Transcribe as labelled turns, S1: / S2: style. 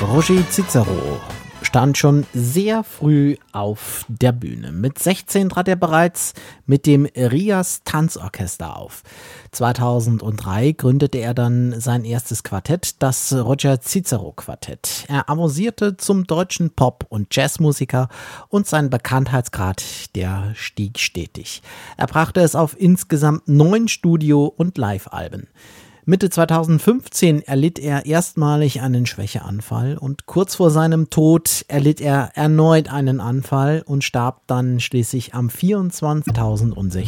S1: Roger Cicero stand schon sehr früh auf der Bühne. Mit 16 trat er bereits mit dem Rias Tanzorchester auf. 2003 gründete er dann sein erstes Quartett, das Roger Cicero Quartett. Er avancierte zum deutschen Pop- und Jazzmusiker und sein Bekanntheitsgrad, der stieg stetig. Er brachte es auf insgesamt 9 Studio- und Live-Alben. Mitte 2015 erlitt er erstmalig einen Schwächeanfall und kurz vor seinem Tod erlitt er erneut einen Anfall und starb dann schließlich am 24. 2016.